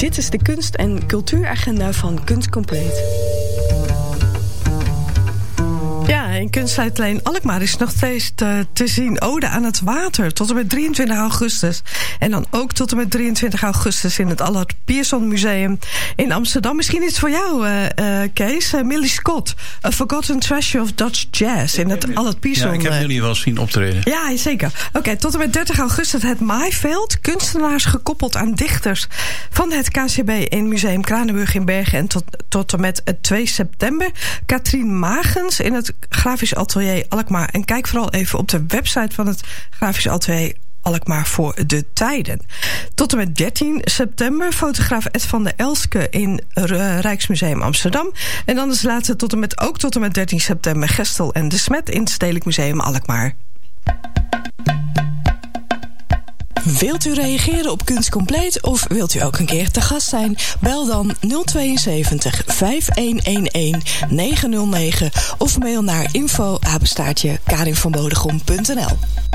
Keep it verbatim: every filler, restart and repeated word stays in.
Dit is de kunst- en cultuuragenda van Kunst Compleet. Ja, in Kunstleitlijn Alkmaar is nog steeds te, te zien Ode aan het Water tot en met drieëntwintig augustus. En dan ook tot en met drieëntwintig augustus in het Allard Pierson Museum in Amsterdam. Misschien iets voor jou, uh, uh, Kees. Uh, Millie Scott, A Forgotten Treasure of Dutch Jazz in het Allard Pierson. Ja, ik heb jullie wel eens zien optreden. Ja, zeker. Oké, okay, tot en met dertig augustus het Maaiveld. Kunstenaars gekoppeld aan dichters van het K C B in Museum Kranenburg in Bergen. En tot, tot en met twee september Katrien Magens in het Grafisch Atelier Alkmaar. En kijk vooral even op de website van het Grafisch Atelier Alkmaar voor de tijden. Tot en met dertien september fotograaf Ed van der Elske in uh, Rijksmuseum Amsterdam. En dan is laatste tot en met, ook tot en met dertien september Gestel en de Smet in het Stedelijk Museum Alkmaar. Wilt u reageren op Kunst Compleet of wilt u ook een keer te gast zijn? Bel dan nul tweeënzeventig, vijf een een een, negen nul negen of mail naar info apenstaartje karinvanbodegom punt n l.